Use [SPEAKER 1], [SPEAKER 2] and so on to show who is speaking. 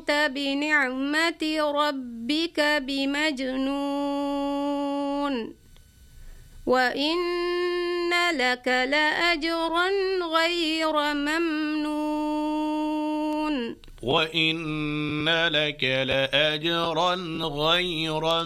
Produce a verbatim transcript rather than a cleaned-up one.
[SPEAKER 1] أنت بنعمة ربك بمجنون وإن لك لأجرا غير ممنون
[SPEAKER 2] وإن لك لأجرا غير